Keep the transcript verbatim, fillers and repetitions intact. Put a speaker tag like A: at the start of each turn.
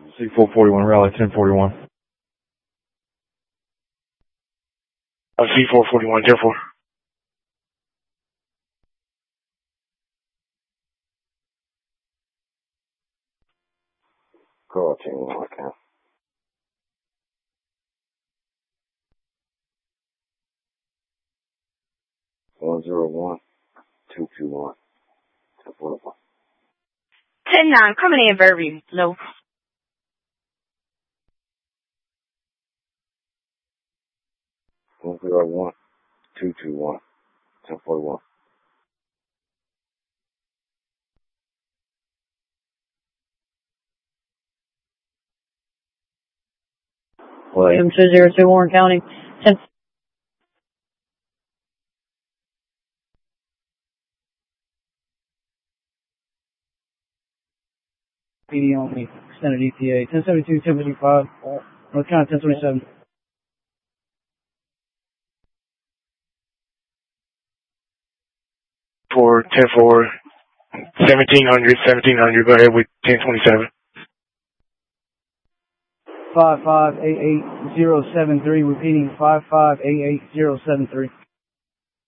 A: C four forty-one, rally ten forty-one.
B: Uh, C four forty-one, ten four.
C: Call team one, okay. One zero one two two one ten forty-one.
D: ten nine, coming in very low.
C: One zero one two two one ten forty-one.
E: William two zero two, Warren County, ten. P D only, extended E T A, ten seventy-two, ten fifty-five, North Carolina, ten twenty-seven.
B: For ten four, seventeen hundred, seventeen hundred, go ahead with ten twenty-seven.
E: five five eight eight zero seven three, repeating five five eight eight zero seven three.